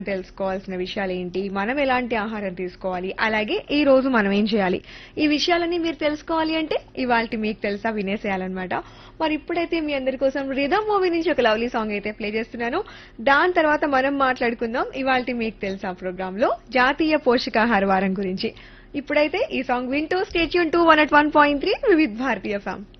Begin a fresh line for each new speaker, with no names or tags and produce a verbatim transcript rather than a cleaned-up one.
తెలుసుకోవాల్సిన విషయాలేంటి, మనం ఎలాంటి ఆహారం తీసుకోవాలి, అలాగే ఈ రోజు మనం ఏం చేయాలి, ఈ విషయాలన్నీ మీరు తెలుసుకోవాలి అంటే ఇవాల్టి మీకు తెలుసా వినేసేయాలన్నమాట. మరి ఇప్పుడైతే మీ అందరి కోసం రిధమ్ మూవీ నుంచి ఒక లవ్లీ సాంగ్ అయితే ప్లే చేస్తున్నాను. దాని తర్వాత మనం మాట్లాడుకుందాం ఇవాల్టి మీకు తెలుసా ప్రోగ్రామ్ లో జాతీయ పోషకాహార వారం గురించి. ఇప్పుడైతే ఈ సాంగ్ వింటూ stay tune to one at one point three Vividh Bharatiya FM.